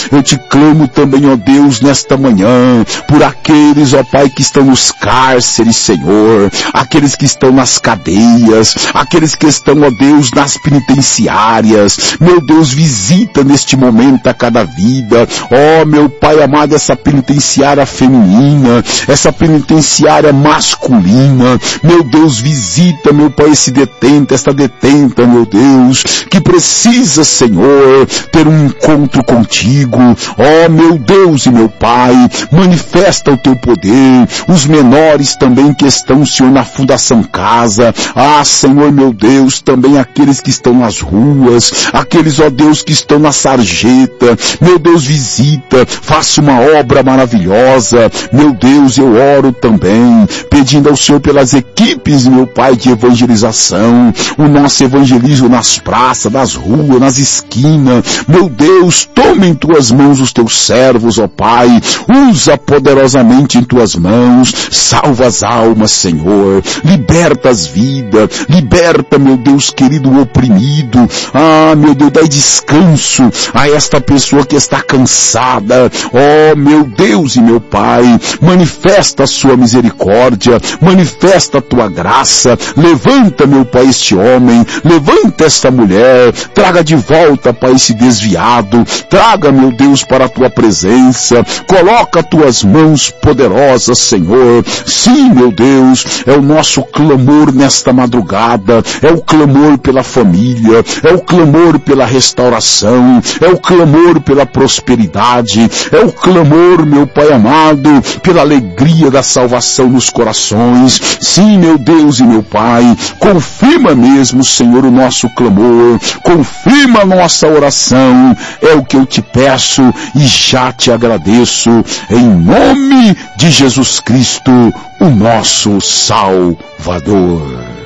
Eu te clamo também, ó Deus, nesta manhã, por aqueles, ó Pai, que estão nos cárceres, Senhor, aqueles que estão nas cadeias, aqueles que estão, ó Deus, nas penitenciárias. Meu Deus, visita neste momento a cada vida. Ó, meu Pai amado, essa penitenciária feminina, essa penitenciária masculina. Meu Deus, visita, meu Pai, esse detento, esta detenta, meu Deus, que precisa, Senhor, ter um encontro contigo. Ó, meu Deus e meu Pai, manifesta o teu poder. Os menores também que estão, Senhor, na Fundação Casa. Ah, Senhor, meu Deus, também aqueles que estão nas ruas, aqueles, ó Deus, que estão na sarjeta. Meu Deus, visita, faça uma obra maravilhosa. Meu Deus, eu oro também, pedindo ao Senhor pelas equipes, meu Pai, de evangelização, o nosso evangelismo nas praças, nas ruas, nas esquinas. Meu Deus, toma em tuas mãos os teus servos, ó Pai, usa poderosamente em tuas mãos, salva as almas, Senhor, liberta as vidas, liberta, meu Deus querido, o oprimido. Ah, meu Deus, dai descanso a esta pessoa que está cansada. Oh, meu Deus e meu Pai, manifesta a sua misericórdia, manifesta a tua graça, levanta, meu Pai, este homem, levanta esta mulher, traga de volta, Pai, esse desviado, traga, meu Deus, para a tua presença, coloca tuas mãos poderosas, Senhor. Sim, meu Deus, é o nosso clamor nesta madrugada, é o clamor pela família, é o clamor pela restauração, é o clamor pela prosperidade, é o clamor, meu Pai amado, pela alegria da salvação nos corações. Sim, meu Deus e meu Pai, confirma mesmo, Senhor, o nosso clamor, confirma a nossa oração, é o que eu te peço e já te agradeço, em nome de Jesus Cristo, o nosso Salvador.